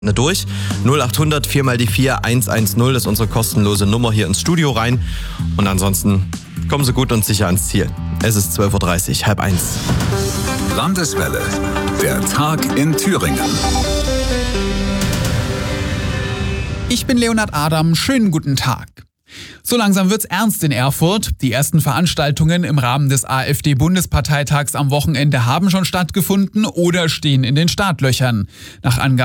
durch. 0800 4 mal die 4 110, das ist unsere kostenlose Nummer hier ins Studio rein. Und ansonsten kommen Sie gut und sicher ans Ziel. Es ist 12.30 Uhr, 12:30. Landeswelle, der Tag in Thüringen. Ich bin Leonhard Adam, schönen guten Tag. So langsam wird's ernst in Erfurt. Die ersten Veranstaltungen im Rahmen des AfD-Bundesparteitags am Wochenende haben schon stattgefunden oder stehen in den Startlöchern. Nach Angaben